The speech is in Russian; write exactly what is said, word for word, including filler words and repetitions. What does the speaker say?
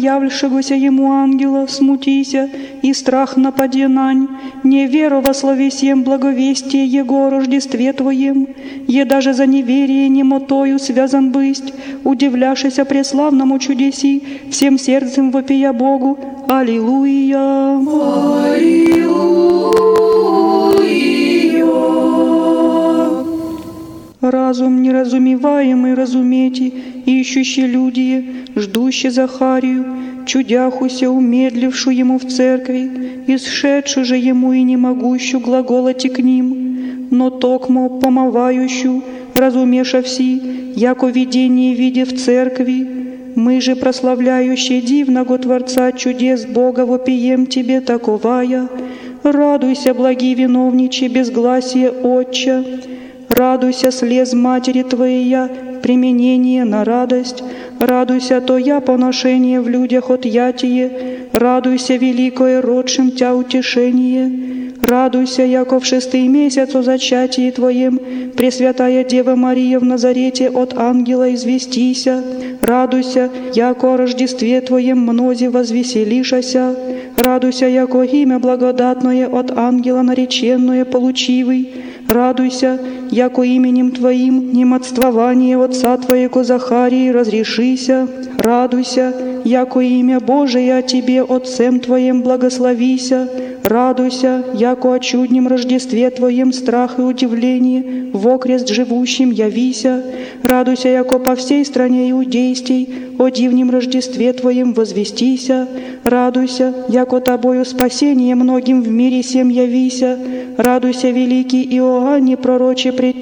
являвшегося ему ангела, смутися, и страх нападе нань, не веру во словесием благовестие Его о Рождестве Твоем, е даже за неверие немотою связан бысть, удивляшися преславному чудеси, всем сердцем вопия Богу. Аллилуйя! Разум неразумеваемый разумети, ищущие люди, ждущие Захарию, чудяхуся, умедлившу ему в церкви, исшедшу же ему и не могущу глаголати к ним, но токмо помывающую, разумеша все, яко видение виде в церкви, мы же, прославляющие дивного Творца чудес Бога, вопием Тебе таковая, радуйся, благий виновниче, безгласие Отча, радуйся, слез матери Твоя, применение на радость, радуйся, то я поношение в людях отъятие, радуйся, великое родшим Тя утешение, радуйся, яко в шестый месяц о зачатии Твоем, Пресвятая Дева Мария в Назарете от ангела известися, радуйся, яко о Рождестве Твоем мнози возвеселишася, радуйся, яко имя благодатное от ангела нареченное получивый, радуйся, яко именем Твоим немотствование Отца Твоего Захарии разрешися, радуйся, яко имя Божие о Тебе Отцем Твоим благословися, радуйся, яко о чуднем Рождестве Твоем страх и удивление в окрест живущим явися, радуйся, яко по всей стране иудейстей о дивнем Рождестве Твоем возвестися, радуйся, яко Тобою спасение многим в мире сем явися, радуйся, великий Иоанне, пророче пред